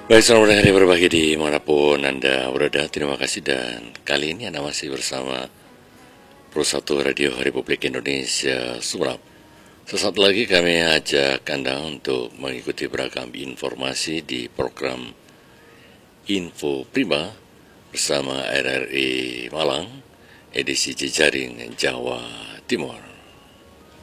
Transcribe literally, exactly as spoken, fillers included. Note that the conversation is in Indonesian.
Baik, selamat hari berbagi dimanapun Anda berada. Terima kasih dan kali ini Anda masih bersama Pro satu Radio Republik Indonesia Sumeneb. Sesaat lagi kami ajak Anda untuk mengikuti beragam informasi di program Info Prima bersama R R I Malang, edisi Jejaring Jawa Timur.